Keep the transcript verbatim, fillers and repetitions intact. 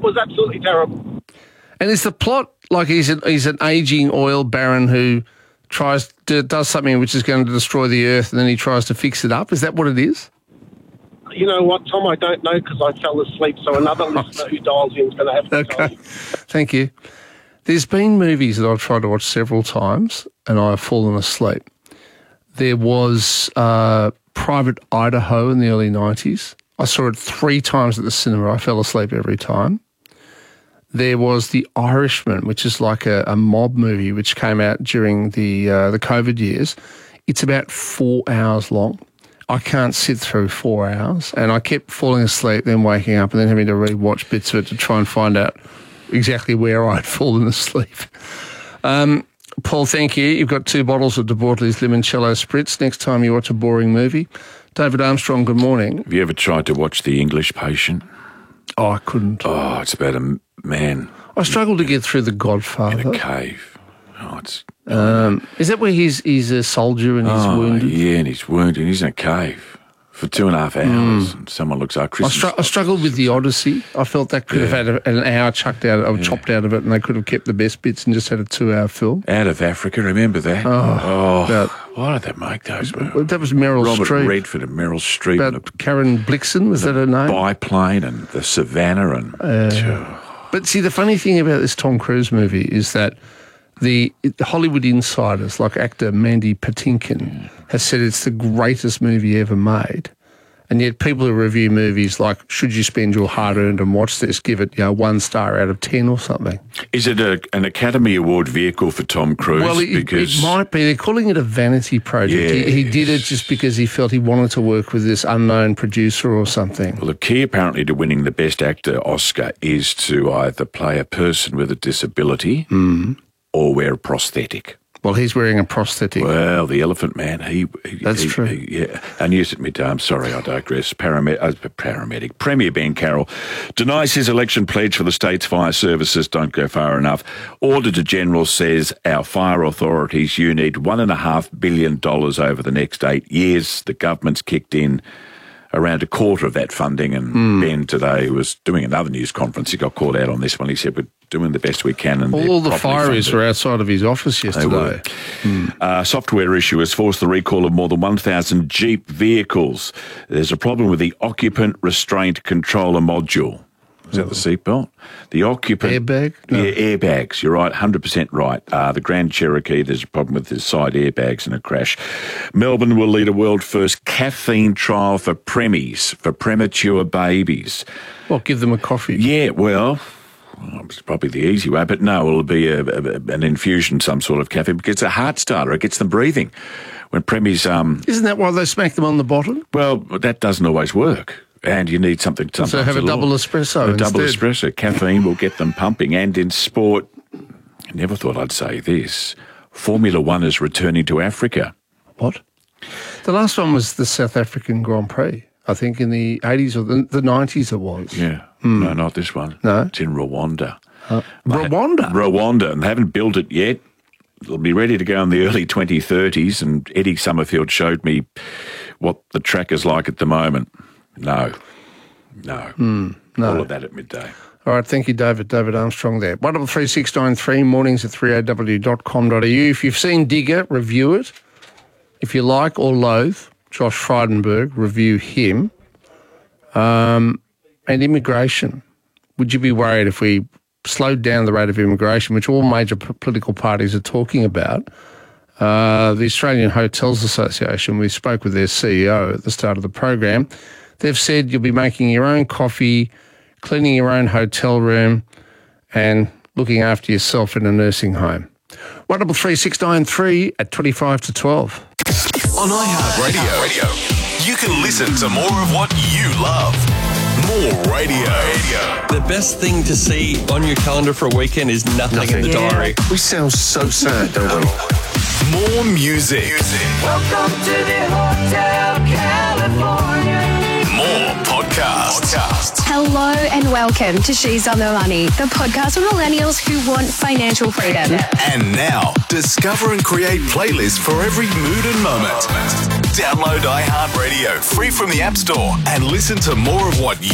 was absolutely terrible. And is the plot like he's an, he's an aging oil baron who tries to, does something which is going to destroy the earth and then he tries to fix it up? Is that what it is? You know what, Tom? I don't know because I fell asleep, so another listener who dials in is going to have to Okay. tell you. Thank you. There's been movies that I've tried to watch several times and I've fallen asleep. There was uh, Private Idaho in the early nineties. I saw it three times at the cinema. I fell asleep every time. There was The Irishman, which is like a, a mob movie which came out during the uh, the COVID years. It's about four hours long. I can't sit through four hours, and I kept falling asleep, then waking up, and then having to rewatch bits of it to try and find out exactly where I'd fallen asleep. Um, Paul, thank you. You've got two bottles of De Bortoli's Limoncello Spritz next time you watch a boring movie. David Armstrong, good morning. Have you ever tried to watch The English Patient? Oh, I couldn't. Oh, it's about a man I struggled to get through The Godfather. in a cave. Oh, it's... Um, is that where he's he's a soldier and he's oh, wounded? yeah, and he's wounded. And he's in a cave for two and a half hours. Mm. And someone looks like I, Christmas. str- I struggled with The Odyssey. I felt that could Yeah. have had a, an hour chucked out, or Yeah. chopped out of it, and they could have kept the best bits and just had a two-hour film. Out of Africa, remember that? Oh, Oh, about- why did they make those movies? Well, that was Meryl Robert Streep. Redford and Meryl Streep and About Karen Blixen, was that her the name? biplane and the Savannah and... Uh, But see, the funny thing about this Tom Cruise movie is that the Hollywood insiders, like actor Mandy Patinkin, has said it's the greatest movie ever made. And yet people who review movies like, should you spend your hard-earned and watch this, give it, you know, one star out of ten or something. Is it a, an Academy Award vehicle for Tom Cruise? Well, it, because it might be. They're calling it a vanity project. He, he did it just because he felt he wanted to work with this unknown producer or something. Well, the key apparently to winning the Best Actor Oscar is to either play a person with a disability Mm. or wear a prosthetic. Well, he's wearing a prosthetic. Well, the Elephant Man, he... he That's he, true. he- yeah. And news at midday, I'm sorry, I digress. Paramed- uh, paramedic. Premier Ben Carroll denies his election pledge for the state's fire services. Don't go far enough. Auditor General says our fire authorities, you need one and a half billion dollars over the next eight years. The government's kicked in around a quarter of that funding, and Mm. Ben today was doing another news conference. He got called out on this one. He said, we're doing the best we can. And All the fireys were outside of his office They yesterday. were. Uh, software issue has forced the recall of more than one thousand Jeep vehicles. There's a problem with the occupant restraint controller module. Is that the seatbelt? The occupant... Airbag? No. Yeah, airbags. You're right, one hundred percent right. Uh, the Grand Cherokee, there's a problem with the side airbags in a crash. Melbourne will lead a world-first caffeine trial for premies, for premature babies. Well, give them a coffee. Yeah, well... Well, it's probably the easy way, but no, it'll be a, a, an infusion, some sort of caffeine, because it's a heart starter. It gets them breathing. When premies, um, Isn't that why they smack them on the bottom? well, that doesn't always work, and you need something. So sometimes have a little- double espresso A double instead. espresso. Caffeine will get them pumping, and in sport, I never thought I'd say this. Formula One is returning to Africa. What? The last one was the South African Grand Prix, I think in the eighties or the, the nineties it was. Yeah, no, not this one. No? It's in Rwanda. Rwanda? Rwanda, and they haven't built it yet. It'll be ready to go in the early twenty thirties, and Eddie Summerfield showed me what the track is like at the moment. No, no, no. all of that at midday. All right, thank you, David. David Armstrong there. one double three six nine three, mornings at three a w dot com dot a u. If you've seen Digger, review it. If you like or loathe Josh Frydenberg, review him. Um, and immigration. Would you be worried if we slowed down the rate of immigration, which all major p- political parties are talking about? Uh, the Australian Hotels Association, we spoke with their C E O at the start of the program. They've said you'll be making your own coffee, cleaning your own hotel room, and looking after yourself in a nursing home. one double three six nine three at twenty-five to twelve. On iHeartRadio, Radio, you can listen to more of what you love. More radio. The best thing to see on your calendar for a weekend is nothing, in the diary. We sound so sad, don't we? More music. Welcome to the Hotel California. More podcasts. podcasts. Hello and welcome to She's on the Money, the podcast for millennials who want financial freedom. And now, discover and create playlists for every mood and moment. Download iHeartRadio free from the App Store and listen to more of what you